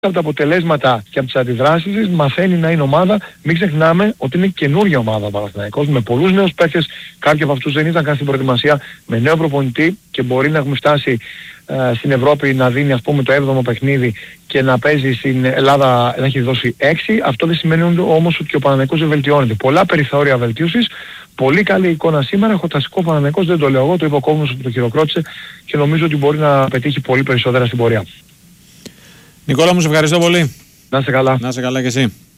από τα αποτελέσματα και από τις αντιδράσεις της μαθαίνει να είναι ομάδα. Μην ξεχνάμε ότι είναι καινούργια ομάδα ο Παναθηναϊκός με πολλούς νέους παίκτες. Κάποιοι από αυτούς δεν ήταν καν στην προετοιμασία, με νέο προπονητή και μπορεί να έχουμε φτάσει στην Ευρώπη να δίνει ας πούμε το 7ο παιχνίδι και να παίζει στην Ελλάδα να έχει δώσει 6. Αυτό δεν σημαίνει όμως ότι ο Παναθηναϊκός δεν βελτιώνεται. Πολλά περιθώρια βελτίωσης, πολύ καλή εικόνα σήμερα. Χορταστικό Παναθηναϊκός, δεν το λέω εγώ, το είπε ο κόσμος που το χειροκρότησε και νομίζω ότι μπορεί να πετύχει πολύ περισσότερα στην πορεία. Νικόλα μου, σε ευχαριστώ πολύ. Να είσαι καλά. Να είσαι καλά και εσύ.